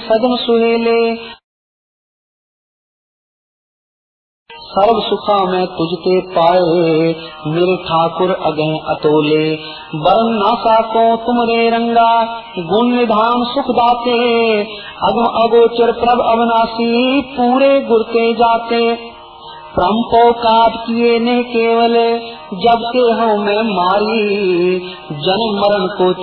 सजन सुहेले। सर्व सुखा मैं तुझते पाए, मेरे ठाकुर अगह अतोले। बरन ना साको तुमरे रंगा, गुण निधान सुख दाते। अगम अगोचर प्रभ अविनाशी, पूरे गुरते जाते। प्रम्पो काट किए ने केवल, जब के हूँ मैं मारी। जन्म मरण को